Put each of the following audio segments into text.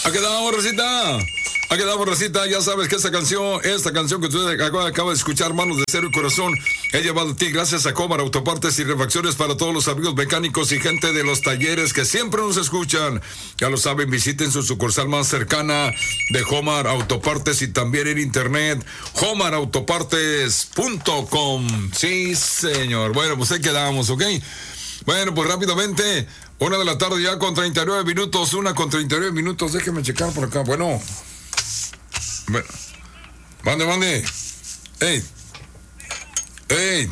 Ha quedado, Rosita. Ha quedado, Rosita. Ya sabes que esta canción que usted acaba de escuchar, Manos de Cero y Corazón, he llevado a ti gracias a Comar Autopartes y Refacciones para todos los amigos mecánicos y gente de los talleres que siempre nos escuchan. Ya lo saben, visiten su sucursal más cercana de Comar Autopartes y también en internet, comarautopartes.com. Sí, señor. Bueno, pues ahí quedamos, ¿ok? Bueno, pues rápidamente, 1 de la tarde ya con 39 minutos, 1:39 minutos, déjeme checar por acá. Bueno, mande. Ey.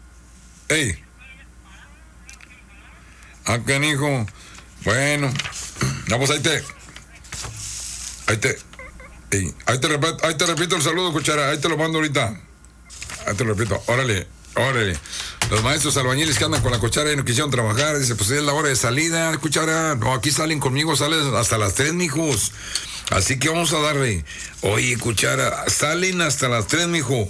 Acá, hijo. Bueno, pues ahí te repito el saludo, cuchara. Ahí te lo mando ahorita. Ahí te lo repito. Órale. Los maestros albañiles que andan con la cuchara y no quisieron trabajar, dice, pues es la hora de salida, cuchara. No, aquí salen conmigo, salen hasta las 3, mijos. Así que vamos a darle. Oye, cuchara, salen hasta las 3, mijo.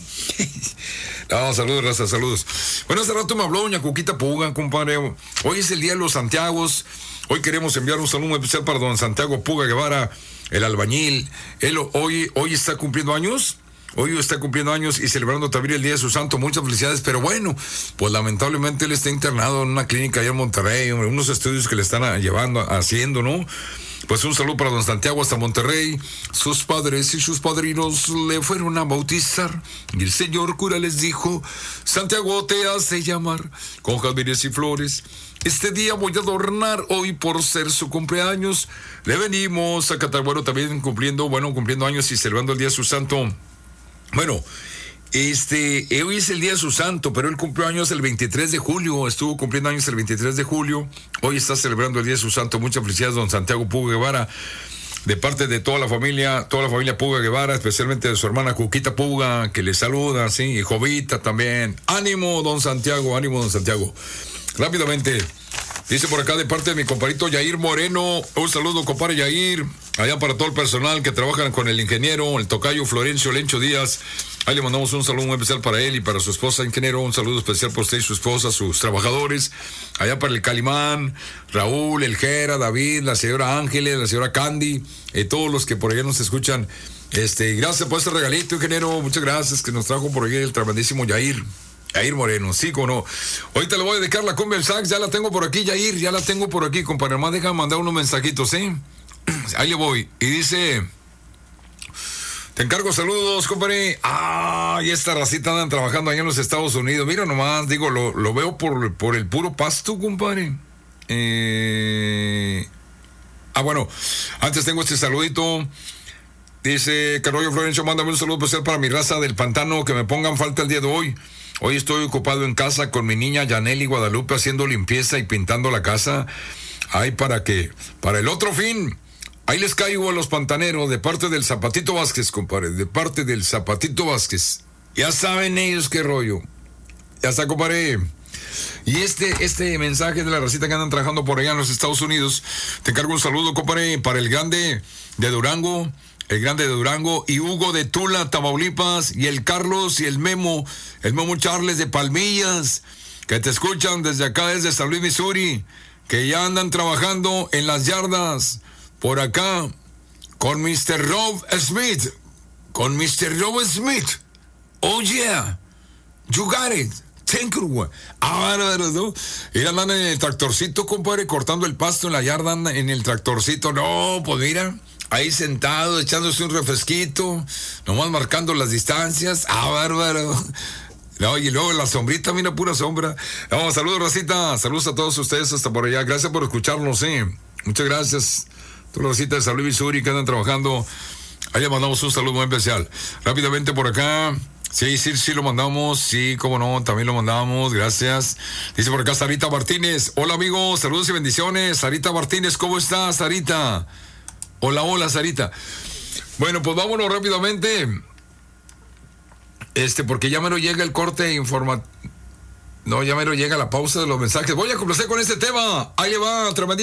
No, saludos, raza, saludos. Bueno, hace rato me habló doña Cuquita Puga, compadre. Hoy es el Día de los Santiagos. Hoy queremos enviar un saludo especial para don Santiago Puga Guevara, el albañil. Él hoy está cumpliendo años. Hoy está cumpliendo años y celebrando también el Día de su Santo. Muchas felicidades, pero bueno, pues lamentablemente él está internado en una clínica allá en Monterrey, unos estudios que le están haciendo, ¿no? Pues un saludo para don Santiago hasta Monterrey. Sus padres y sus padrinos le fueron a bautizar y el señor cura les dijo: Santiago te hace llamar con jazmines y flores. Este día voy a adornar hoy por ser su cumpleaños. Le venimos a cantar, bueno, también cumpliendo años y celebrando el Día de su Santo. Bueno, hoy es el Día de su Santo, pero él cumplió años el 23 de julio, estuvo cumpliendo años el 23 de julio, hoy está celebrando el Día de su Santo. Muchas felicidades, don Santiago Puga Guevara, de parte de toda la familia Puga Guevara, especialmente de su hermana Cuquita Puga, que le saluda, sí, y Jovita también. Ánimo, don Santiago. Rápidamente, dice por acá de parte de mi compadrito Yair Moreno, un saludo, compadre Yair, allá para todo el personal que trabajan con el ingeniero, el tocayo Florencio Lencho Díaz. Ahí le mandamos un saludo muy especial para él y para su esposa, ingeniero. Un saludo especial por usted y su esposa, sus trabajadores. Allá para el Calimán, Raúl, el Jera, David, la señora Ángeles, la señora Candy, todos los que por allá nos escuchan. Gracias por este regalito, ingeniero. Muchas gracias que nos trajo por ahí el tremendísimo Yair Moreno, sí, como no. Ahorita le voy a dedicar la cumbia del sax, ya la tengo por aquí, Yair, ya la tengo por aquí, compadre. Más deja mandar unos mensajitos, ¿sí? Ahí le voy. Y dice: te encargo saludos, compadre. Y esta racita andan trabajando allá en los Estados Unidos. Mira nomás, digo, lo veo por el puro pasto, compadre. Bueno, antes tengo este saludito. Dice Carollo Florencio, mándame un saludo especial para mi raza del pantano, que me pongan falta el día de hoy. Hoy estoy ocupado en casa con mi niña Yaneli Guadalupe haciendo limpieza y pintando la casa. Para el otro fin, ahí les caigo a los pantaneros de parte del Zapatito Vázquez, compadre, de parte del Zapatito Vázquez. Ya saben ellos qué rollo. Ya está, compadre. Y este mensaje de la racita que andan trabajando por allá en los Estados Unidos, te encargo un saludo, compadre, para el grande de Durango y Hugo de Tula, Tamaulipas, y el Carlos y el Memo Charles de Palmillas, que te escuchan desde acá, desde San Luis, Missouri, que ya andan trabajando en las yardas por acá con Mr. Rob Smith. Oh yeah, you got it. Thank you. Y andan en el tractorcito, compadre, cortando el pasto en la yarda, andan en el tractorcito. No, pues mira, ahí sentado, echándose un refresquito, nomás marcando las distancias. Bárbaro. No, y luego la sombrita, mira, pura sombra. No, saludos, racita. Saludos a todos ustedes hasta por allá. Gracias por escucharnos, Muchas gracias. Toda la racita de San Luis, Missouri, que andan trabajando. Ahí le mandamos un saludo muy especial. Rápidamente por acá. Sí, lo mandamos. Sí, cómo no, también lo mandamos. Gracias. Dice por acá Sarita Martínez. Hola, amigos. Saludos y bendiciones. Sarita Martínez, ¿cómo estás, Sarita? Hola, Sarita. Bueno, pues vámonos rápidamente. Porque ya me lo llega el corte informativo. No, ya me lo llega la pausa de los mensajes. Voy a complacer con este tema. Ahí le va, tremendo.